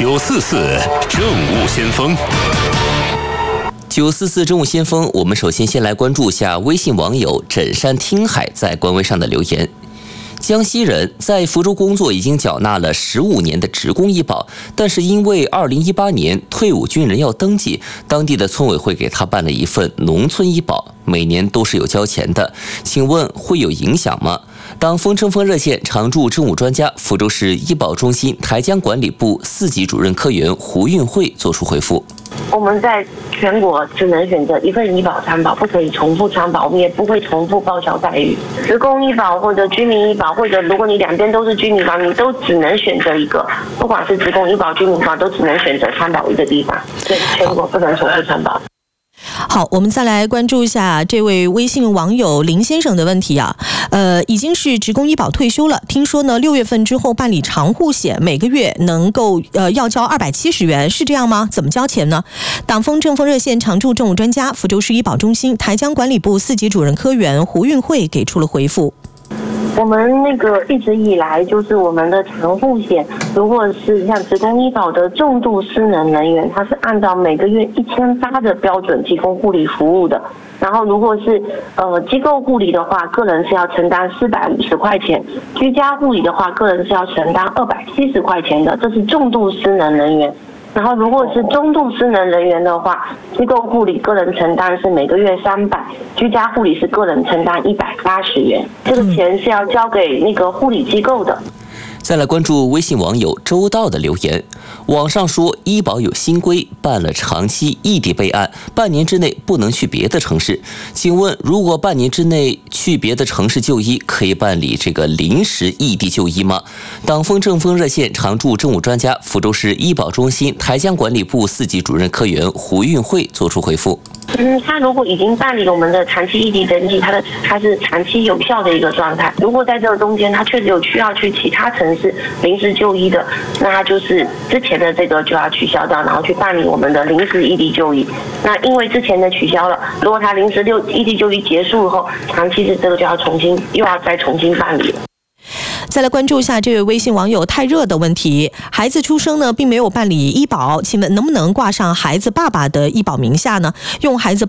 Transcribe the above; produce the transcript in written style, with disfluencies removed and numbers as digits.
944政务先锋。 944政务先锋，我们首先来关注一下微信网友枕山听海在官微上的留言。江西人在福州工作，已经缴纳了15年的职工医保，但是因为2018年退伍军人要登记，当地的村委会给他办了一份农村医保，每年都是有交钱的，请问会有影响吗？党风政风热线常驻政务专家、福州市医保中心台江管理部4级主任科员胡运慧作出回复。 我们在全国只能选择一份医保参保，不可以重复参保，我们也不会重复报销待遇。职工医保或者居民医保，或者如果你两边都是居民保，你都只能选择一个，不管是职工医保、居民保，都只能选择参保一个地方，对，全国不能重复参保。 好，我们再来关注一下这位微信网友林先生的问题啊。已经是职工医保退休了，听说呢6月份之后办理长户险，每个月能够要交270元，是这样吗？怎么交钱呢？党风政风热线常驻政务专家、福州市医保中心台江管理部4级主任科员胡运慧给出了回复。 我们一直以来就是我们的长户险，如果是像职工医保的重度失能人员，它是按照每个月1800的标准提供护理服务的。然后如果是机构护理的话，个人是要承担450块钱；居家护理的话，个人是要承担270块钱的，这是重度失能人员。然后如果是中度失能人员的话，机构护理个人承担是每个月300，居家护理是个人承担180元，这个钱是要交给护理机构的。 再来关注微信网友周道的留言。网上说医保有新规，办了长期异地备案，半年之内不能去别的城市。请问，如果半年之内去别的城市就医，可以办理这个临时异地就医吗？党风政风热线常驻政务专家、福州市医保中心台江管理部4级主任科员胡运慧作出回复。 他如果已经办理了我们的长期异地登记，他是长期有效的一个状态。如果在这个中间他确实有需要去其他城市临时就医的，那他就是之前的这个就要取消掉，然后去办理我们的临时异地就医。那因为之前的取消了，如果他临时异地就医结束后，长期的这个就要再重新办理了。 再来关注一下这位微信网友太热的问题。孩子出生呢并没有办理医保，请问能不能挂上孩子爸爸的医保名下呢？用孩子